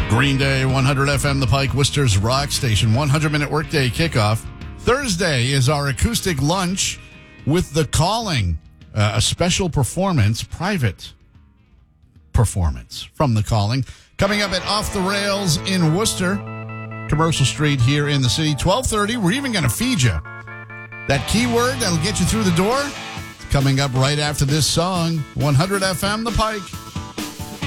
Green Day, 100 FM, The Pike, Worcester's rock station, 100-minute workday kickoff. Thursday is our acoustic lunch with The Calling, a special performance, private performance from The Calling, coming up at Off the Rails in Worcester, Commercial Street here in the city, 12:30. We're even going to feed you that keyword that'll get you through the door. It's coming up right after this song, 100 FM, The Pike.